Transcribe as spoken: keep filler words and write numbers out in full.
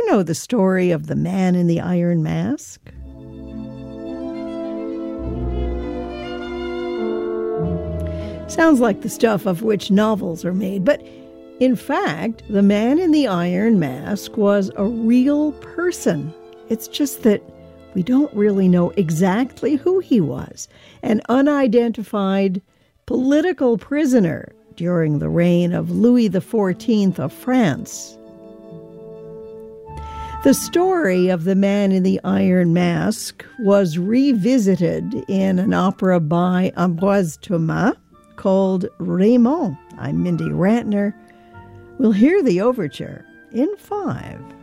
you know the story of the Man in the Iron Mask? Sounds like the stuff of which novels are made, but in fact, the Man in the Iron Mask was a real person. It's just that we don't really know exactly who he was. An unidentified political prisoner during the reign of Louis the fourteenth of France. The story of the Man in the Iron Mask was revisited in an opera by Ambroise Thomas called Raymond. I'm Mindy Rantner. We'll hear the overture in five.